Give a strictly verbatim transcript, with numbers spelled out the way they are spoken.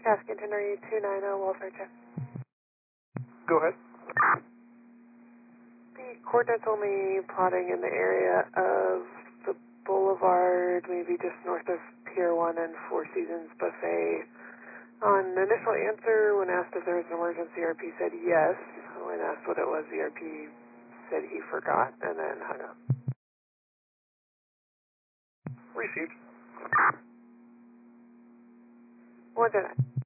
Caskin Tenerife two nine zero, welfare check. Go ahead. The coordinates only plotting in the area of the boulevard, maybe just north of Pier one and Four Seasons Buffet. On initial answer, when asked if there was an emergency, R P said yes. When asked what it was, the R P said he forgot and then hung up. Received. One to nine.